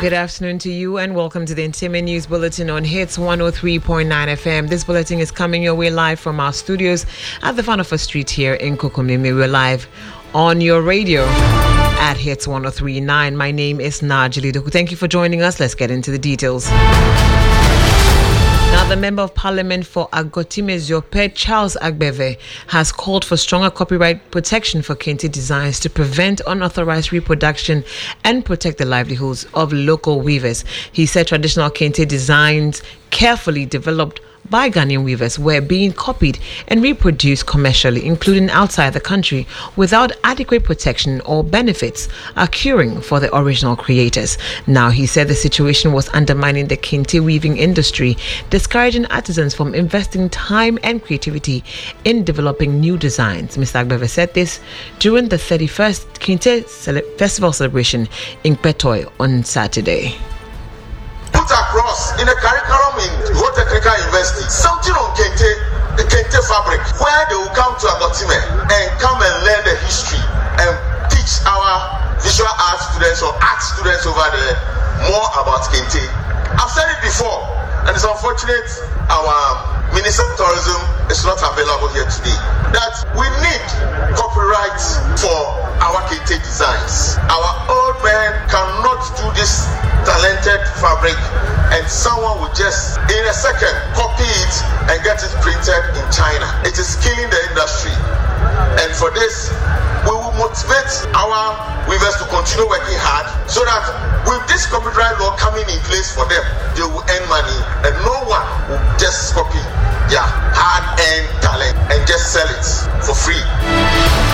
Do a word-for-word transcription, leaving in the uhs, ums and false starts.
Good afternoon to you and welcome to the Intimate News Bulletin on Hits one oh three point nine F M. This bulletin is coming your way live from our studios at the Fanofa Street here in Kokomimi. We're live on your radio at Hits one oh three point nine. My name is Najili Doku. Thank you for joining us. Let's get into the details. Now, the Member of Parliament for Agotime Ziope, Charles Agbeve, has called for stronger copyright protection for Kente designs to prevent unauthorized reproduction and protect the livelihoods of local weavers. He said traditional Kente designs carefully developed by Ghanaian weavers were being copied and reproduced commercially, including outside the country, without adequate protection or benefits accruing for the original creators. Now, he said the situation was undermining the Kente weaving industry, discouraging artisans from investing time and creativity in developing new designs. Mister Agbeve said this during the thirty-first Kente Cele- Festival celebration in Petoy on Saturday. Put across in a curriculum in Ho Technical University something on Kente, the Kente fabric, where they will come to Agotime and come and learn the history and teach our visual art students or art students over there more about Kente. I've said it before, and it's unfortunate our Minister of Tourism is not available here today, that we need copyright for our Kente designs. Our old men cannot do this talented fabric and someone will just in a second copy it and get it printed in China. It is killing the industry, and for this we will motivate our weavers to continue working hard so that with this copyright law coming in place for them, they will earn money and no one will just copy their hard-earned talent and just sell it for free.